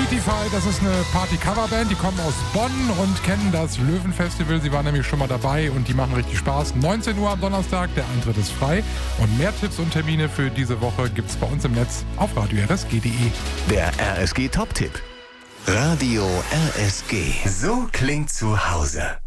Streetify, das ist eine Party-Cover-Band, die kommen aus Bonn und kennen das Löwenfestival. Sie waren nämlich schon mal dabei und die machen richtig Spaß. 19 Uhr am Donnerstag, der Eintritt ist frei. Und mehr Tipps und Termine für diese Woche gibt's bei uns im Netz auf radio-rsg.de. Der RSG Top-Tipp. Radio RSG. So klingt zu Hause.